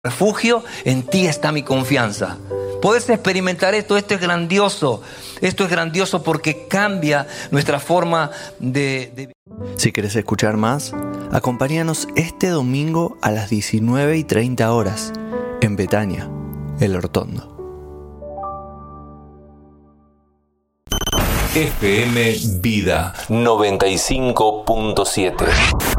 refugio, en ti está mi confianza. Puedes experimentar esto es grandioso. Esto es grandioso porque cambia nuestra forma de... Si querés escuchar más, acompáñanos este domingo a las 19:30 horas en Betania, El Hortondo. FM Vida 95.7